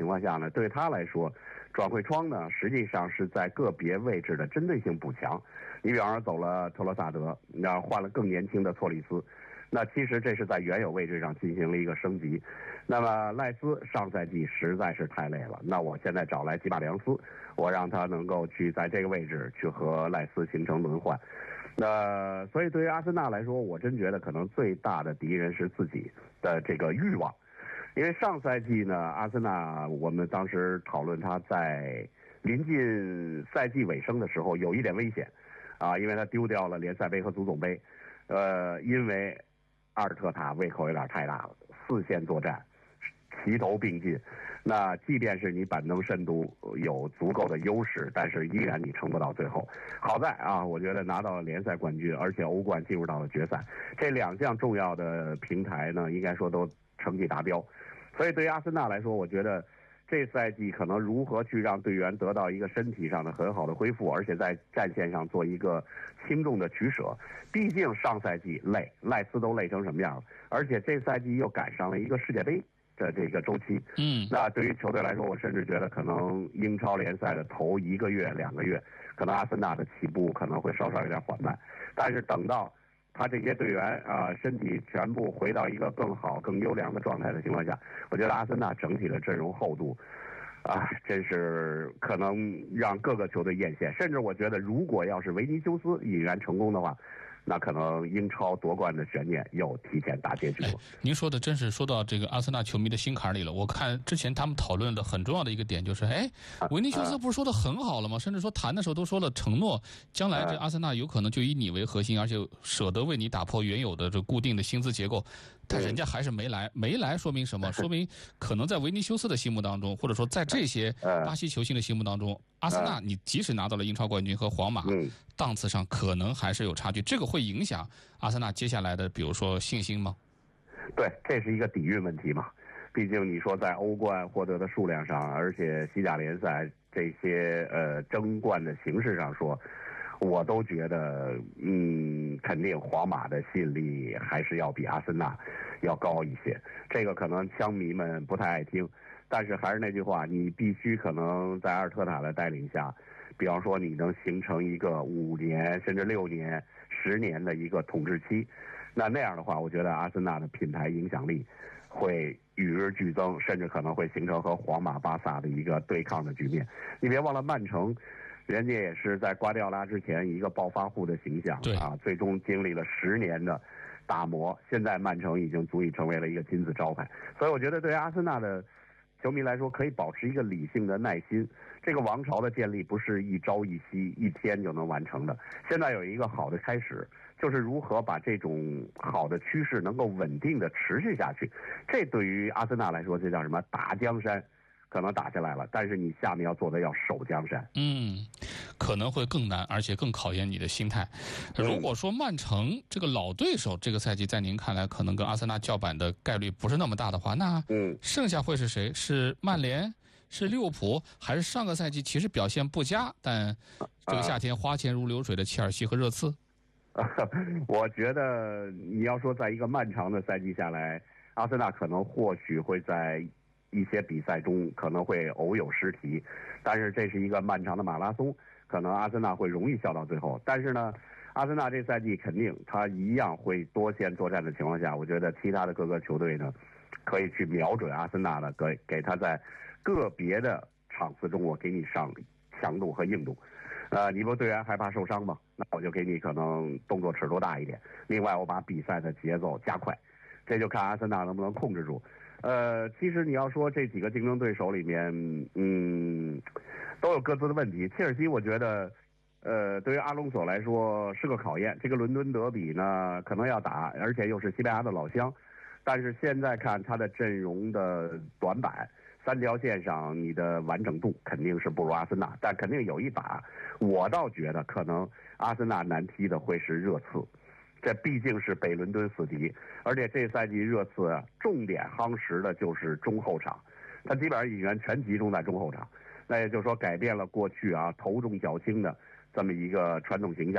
况下呢，对他来说，转会窗呢实际上是在个别位置的针对性补强。你比方说走了特罗萨德，然后换了更年轻的托里斯，那其实这是在原有位置上进行了一个升级。那么赖斯上赛季实在是太累了，那我现在找来吉马良斯，我让他能够去在这个位置去和赖斯形成轮换。那所以对于阿森纳来说，我真觉得可能最大的敌人是自己的这个欲望。因为上赛季呢，阿森纳我们当时讨论他在临近赛季尾声的时候有一点危险啊，因为他丢掉了联赛杯和足总杯，因为阿尔特塔胃口有点太大了，4线作战齐头并进，那即便是你板凳深度有足够的优势，但是依然你撑不到最后。好在啊，我觉得拿到了联赛冠军，而且欧冠进入到了决赛，这2项重要的平台呢，应该说都成绩达标。所以对于阿森纳来说，我觉得这赛季可能如何去让队员得到一个身体上的很好的恢复，而且在战线上做一个轻重的取舍。毕竟上赛季累，赖斯都累成什么样了，而且这赛季又赶上了一个世界杯的这个周期。那对于球队来说，我甚至觉得可能英超联赛的头1个月、2个月，可能阿森纳的起步可能会稍稍有点缓慢。但是等到他这些队员啊，身体全部回到一个更好、更优良的状态的情况下，我觉得阿森纳整体的阵容厚度啊，真是可能让各个球队艳羡。甚至我觉得，如果要是维尼修斯引援成功的话，那可能英超夺冠的悬念又提前大结局了。 您说的真是说到这个阿森纳球迷的心坎里了。我看之前他们讨论的很重要的一个点就是，维尼修斯不是说的很好了吗？甚至说谈的时候都说了承诺，将来这阿森纳有可能就以你为核心，而且舍得为你打破原有的这固定的薪资结构。但人家还是没来，说明什么？说明可能在维尼修斯的心目当中，或者说在这些巴西球星的心目当中，阿森纳你即使拿到了英超冠军和皇马，档次上可能还是有差距。这个会影响阿森纳接下来的比如说信心吗？ 对，这是一个底蕴问题嘛。毕竟你说在欧冠获得的数量上，而且西甲联赛这些争冠的形式上说，我都觉得肯定皇马的吸引力还是要比阿森纳要高一些。这个可能枪迷们不太爱听，但是还是那句话，你必须可能在阿尔特塔的带领下，比方说你能形成一个5年甚至6年、10年的一个统治期，那样的话，我觉得阿森纳的品牌影响力会与日俱增，甚至可能会形成和皇马、巴萨的一个对抗的局面。你别忘了曼城，人家也是在瓜迪奥拉之前一个暴发户的形象啊，最终经历了10年的打磨，现在曼城已经足以成为了一个金字招牌。所以我觉得对阿森纳的球迷来说，可以保持一个理性的耐心。这个王朝的建立不是一朝一夕、1天就能完成的。现在有一个好的开始，就是如何把这种好的趋势能够稳定的持续下去。这对于阿森纳来说，这叫什么？打江山可能打下来了，但是你下面要做的要守江山。 可能会更难，而且更考验你的心态。如果说曼城这个老对手这个赛季在您看来可能跟阿森纳叫板的概率不是那么大的话，那剩下会是谁？是曼联？是利物浦？还是上个赛季其实表现不佳，但这个夏天花钱如流水的切尔西和热刺？ 我觉得你要说在一个漫长的赛季下来，阿森纳可能或许会在一些比赛中可能会偶有失蹄，但是这是一个漫长的马拉松，可能阿森纳会容易笑到最后。但是呢，阿森纳这赛季肯定他一样会多线作战的情况下，我觉得其他的各个球队呢，可以去瞄准阿森纳的，给他在个别的场次中，我给你上强度和硬度。你不队员害怕受伤吗？那我就给你可能动作尺度大一点。另外，我把比赛的节奏加快，这就看阿森纳能不能控制住。其实你要说这几个竞争对手里面，都有各自的问题。切尔西，我觉得，对于阿隆索来说是个考验。这个伦敦德比呢，可能要打，而且又是西班牙的老乡。但是现在看他的阵容的短板，3条线上你的完整度肯定是不如阿森纳，但肯定有一把。我倒觉得可能阿森纳难踢的会是热刺，这毕竟是北伦敦死敌，而且这赛季热刺重点夯实的就是中后场，他基本上引援全集中在中后场，那也就是说改变了过去头重脚轻的这么一个传统形象。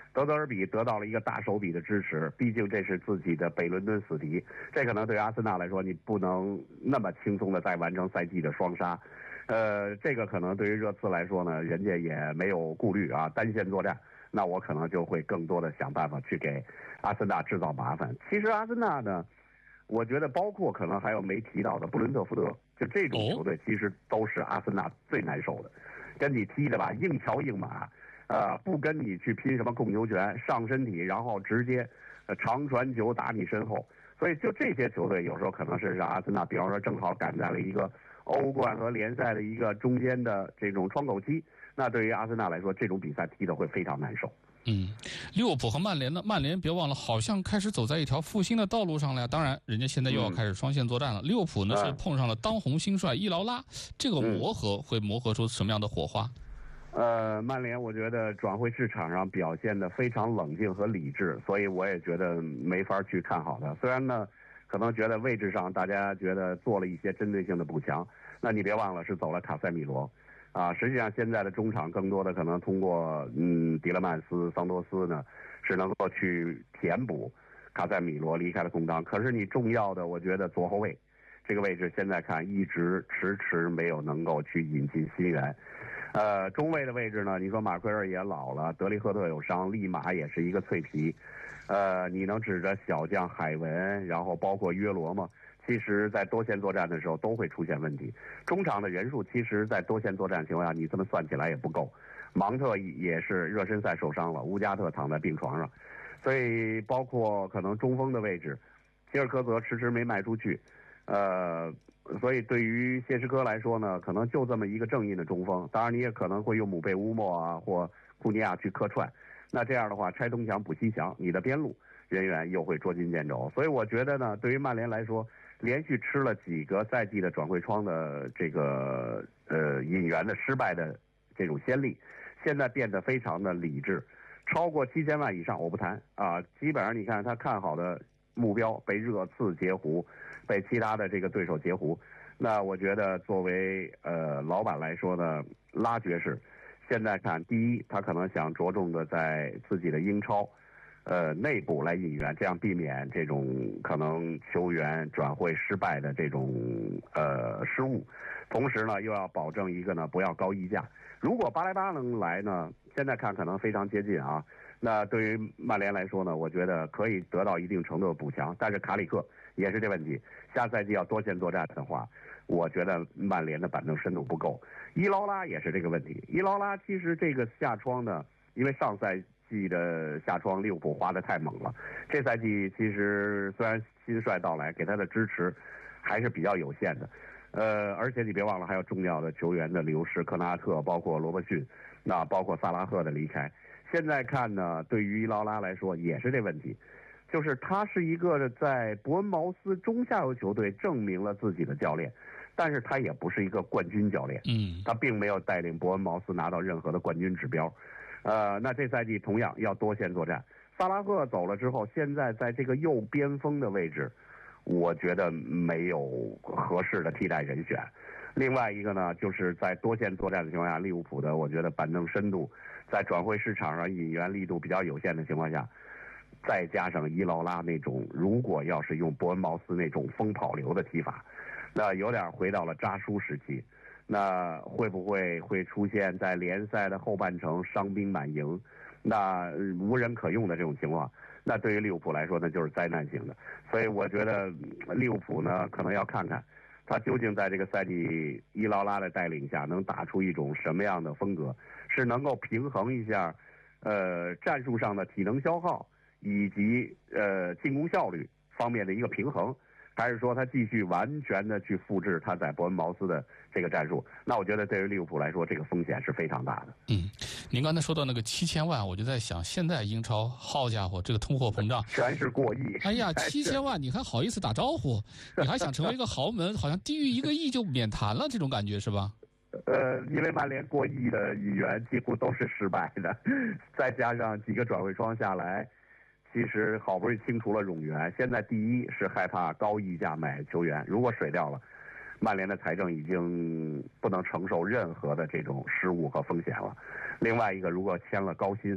德泽尔比得到了一个大手笔的支持，毕竟这是自己的北伦敦死敌，这可能对阿森纳来说，你不能那么轻松的再完成赛季的双杀。这个可能对于热刺来说呢，人家也没有顾虑啊，单线作战，那我可能就会更多的想办法去给阿森纳制造麻烦。其实阿森纳呢，我觉得包括可能还有没提到的布伦特福德，就这种球队其实都是阿森纳最难受的，跟你踢的吧硬桥硬马，不跟你去拼什么控球权，上身体，然后直接长传球打你身后。所以就这些球队有时候可能是让阿森纳，比方说正好赶在了一个欧冠和联赛的一个中间的这种窗口期，那对于阿森纳来说，这种比赛踢得会非常难受。 利物浦和曼联呢？曼联别忘了，好像开始走在一条复兴的道路上了呀。当然，人家现在又要开始双线作战了。利物浦呢是碰上了当红新帅伊劳拉，这个磨合会磨合出什么样的火花？ 曼联我觉得转会市场上表现得非常冷静和理智，所以我也觉得没法去看好他。虽然呢，可能觉得位置上大家觉得做了一些针对性的补强，那你别忘了是走了卡塞米罗。实际上现在的中场更多的可能通过迪勒曼斯、桑多斯呢，是能够去填补卡塞米罗离开的空当。可是你重要的，我觉得左后卫这个位置现在看一直迟迟没有能够去引进新援。中卫的位置呢，你说马奎尔也老了，德利赫特有伤，利马也是一个脆皮。你能指着小将海文，然后包括约罗吗？其实在多线作战的时候都会出现问题。中场的人数其实在多线作战情况下，你这么算起来也不够。芒特也是热身赛受伤了，乌加特躺在病床上，所以包括可能中锋的位置，吉尔科泽迟迟没卖出去。所以对于谢什科来说呢，可能就这么一个正印的中锋，当然你也可能会用姆贝乌莫啊或库尼亚去客串，那这样的话拆东墙补西墙，你的边路人员又会捉襟见肘。所以我觉得呢，对于曼联来说，连续吃了几个赛季的转会窗的这个引援的失败的这种先例，现在变得非常的理智，超过7000万以上我不谈啊，基本上你看他看好的目标被热刺截胡，被其他的这个对手截胡。那我觉得作为老板来说呢，拉爵士现在看，第一，他可能想着重的在自己的英超内部来引援，这样避免这种可能球员转会失败的这种失误。同时呢，又要保证一个呢不要高溢价。如果巴莱巴能来呢，现在看可能非常接近啊。那对于曼联来说呢，我觉得可以得到一定程度的补强，但是卡里克也是这问题。下赛季要多线作战的话，我觉得曼联的板凳深度不够。伊劳拉也是这个问题。伊劳拉其实这个夏窗呢，因为上赛季的夏窗利物浦花得太猛了，这赛季其实虽然新帅到来，给他的支持还是比较有限的。而且你别忘了还有重要的球员的流失，科纳特，包括罗伯逊，那包括萨拉赫的离开。现在看呢，对于伊劳拉来说也是这问题，就是他是一个在伯恩茅斯中下游球队证明了自己的教练，但是他也不是一个冠军教练，他并没有带领伯恩茅斯拿到任何的冠军指标。那这赛季同样要多线作战。萨拉赫走了之后，现在在这个右边锋的位置，我觉得没有合适的替代人选。另外一个呢，就是在多线作战的情况下，利物浦的我觉得板凳深度，在转会市场上引援力度比较有限的情况下，再加上伊劳拉那种，如果要是用伯恩茅斯那种风跑流的踢法，那有点回到了扎叔时期。那会不会出现在联赛的后半程伤兵满营，那无人可用的这种情况？那对于利物浦来说呢，就是灾难性的。所以我觉得利物浦呢，可能要看看他究竟在这个赛季伊劳拉的带领下能打出一种什么样的风格，是能够平衡一下战术上的体能消耗以及进攻效率方面的一个平衡，还是说他继续完全的去复制他在伯恩茅斯的这个战术？那我觉得对于利物浦来说，这个风险是非常大的。 您刚才说到那个7000万，我就在想，现在英超好家伙，这个通货膨胀全是过亿。 哎呀，7000万你还好意思打招呼？你还想成为一个豪门，好像低于1个亿就免谈了，这种感觉是吧？ 因为曼联过亿的引援几乎都是失败的，再加上几个转会窗下来，其实好不容易清除了冗员，现在第一是害怕高溢价买球员，如果水掉了，曼联的财政已经不能承受任何的这种失误和风险了。另外一个，如果签了高薪，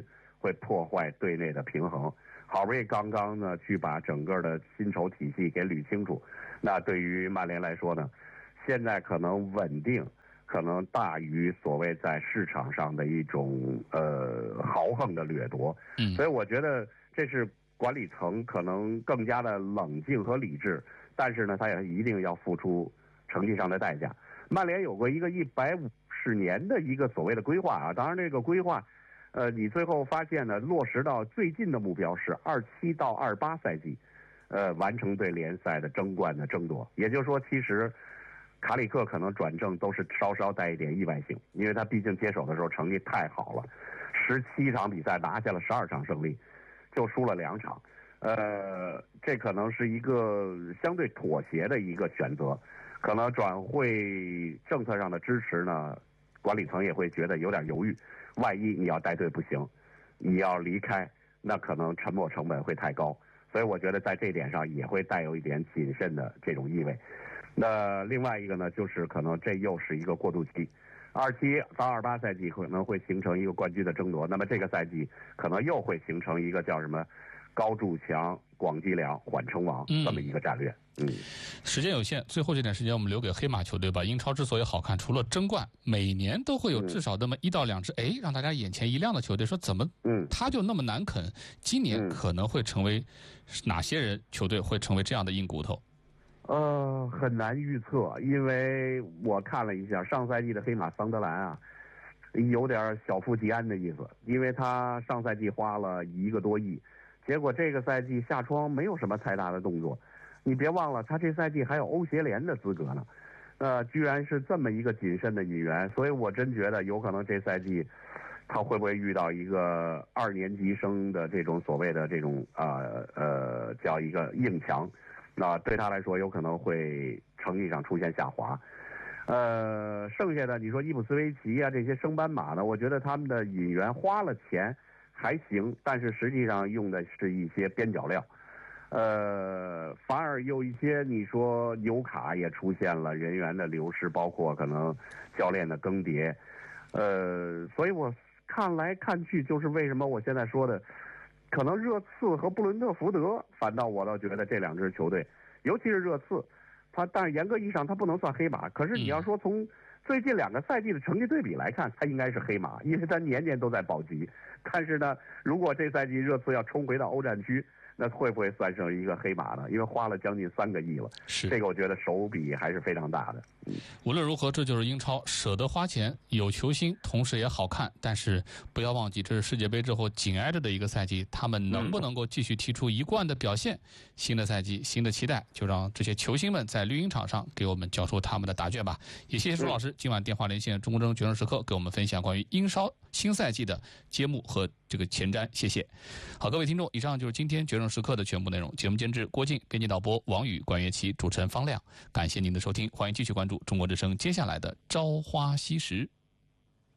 会破坏队内的平衡。好不容易刚刚呢去把整个的薪酬体系给捋清楚，那对于曼联来说呢，现在可能稳定可能大于所谓在市场上的一种豪横的掠夺。所以我觉得这是管理层可能更加的冷静和理智，但是呢，他也一定要付出成绩上的代价。曼联有过一个150年的一个所谓的规划啊，当然这个规划，你最后发现呢，落实到最近的目标是27到28赛季，完成对联赛的争冠的争夺。也就是说，其实卡里克可能转正都是稍稍带一点意外性，因为他毕竟接手的时候成绩太好了，17场比赛拿下了12场胜利，就输了2场。这可能是一个相对妥协的一个选择，可能转会政策上的支持呢，管理层也会觉得有点犹豫。万一你要带队不行，你要离开，那可能沉没成本会太高，所以我觉得在这点上也会带有一点谨慎的这种意味。那另外一个呢，就是可能这又是一个过渡期，27到28赛季可能会形成一个冠军的争夺，那么这个赛季可能又会形成一个叫什么高筑墙、广积粮、缓称王这么一个战略。 时间有限，最后这点时间我们留给黑马球队吧。英超之所以好看，除了争冠，每年都会有至少那么1到2支，让大家眼前一亮的球队。说怎么，他就那么难啃？今年可能会成为哪些人球队会成为这样的硬骨头？ 很难预测，因为我看了一下上赛季的黑马桑德兰啊，有点小富即安的意思，因为他上赛季花了1个多亿，结果这个赛季下窗没有什么太大的动作。你别忘了，他这赛季还有欧协联的资格呢，居然是这么一个谨慎的引援，所以我真觉得有可能这赛季他会不会遇到一个2年级生的这种所谓的这种叫一个硬墙，那对他来说有可能会成绩上出现下滑。剩下的你说伊普斯维奇啊这些升班马呢，我觉得他们的引援花了钱还行，但是实际上用的是一些边角料。反而有一些你说纽卡也出现了人员的流失，包括可能教练的更迭，所以我看来看去，就是为什么我现在说的，可能热刺和布伦特福德，反倒我倒觉得这2支球队，尤其是热刺，但是严格意义上他不能算黑马，可是你要说从最近2个赛季的成绩对比来看，他应该是黑马，因为他年年都在保级。但是呢，如果这赛季热刺要冲回到欧战区，那会不会算成一个黑马呢？因为花了将近3个亿了，这个我觉得手笔还是非常大的。 无论如何，这就是英超，舍得花钱，有球星，同时也好看。但是不要忘记，这是世界杯之后紧挨着的一个赛季，他们能不能够继续踢出一贯的表现？新的赛季，新的期待，就让这些球星们在绿茵场上给我们交出他们的答卷吧。也谢谢舒老师今晚电话连线中国之声决胜时刻，给我们分享关于英超新赛季的揭幕和这个前瞻。谢谢。好，各位听众，以上就是今天决胜时刻的全部内容。节目监制郭靖，编辑导播王宇、关岳琪，主持人方亮。感谢您的收听，欢迎继续关注中国之声接下来的朝花夕拾。